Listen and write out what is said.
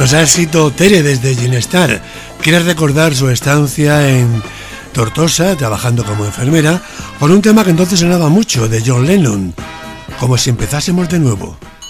Nos ha escrito Tere desde Ginestar. Quiere recordar su estancia en Tortosa, trabajando como enfermera, con un tema que entonces sonaba mucho, de John Lennon, como si empezásemos de nuevo.